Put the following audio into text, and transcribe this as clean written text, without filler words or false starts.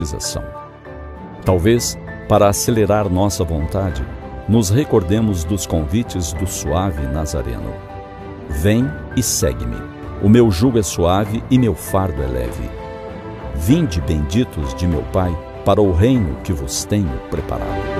Talvez, para acelerar nossa vontade, nos recordemos dos convites do suave Nazareno. Vem e segue-me. O meu jugo é suave e meu fardo é leve. Vinde, benditos de meu Pai, para o reino que vos tenho preparado.